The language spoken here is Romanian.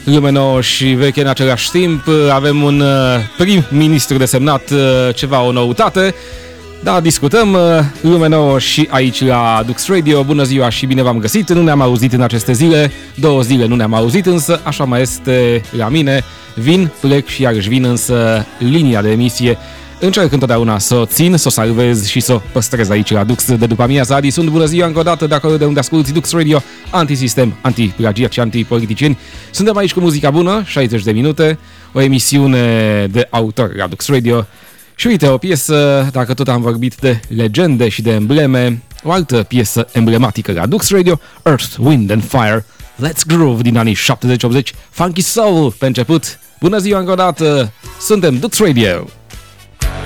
lume nouă și veche în același timp. Avem un prim-ministru desemnat, ceva o noutate. Da, discutăm lume nouă și aici la Dux Radio. Bună ziua și bine v-am găsit. Nu ne-am auzit în aceste zile, 2 zile nu ne-am auzit, însă așa mai este la mine. Vin, plec și iarăși vin, însă linia de emisie încerc întotdeauna să o țin, să o salvez și să o păstrez aici la Dux de după amiaza. Adi, sunt bună ziua încă o dată de acolo de unde asculti Dux Radio, antisistem, antiplagiat și antipoliticieni. Suntem aici cu muzica bună, 60 de minute, o emisiune de autor la Dux Radio. Și uite, o piesă, dacă tot am vorbit de legende și de embleme, o altă piesă emblematică la Dux Radio, Earth, Wind and Fire, Let's Groove din anii 70-80, Funky Soul pe început. Bună ziua încă o dată, suntem Dux Radio!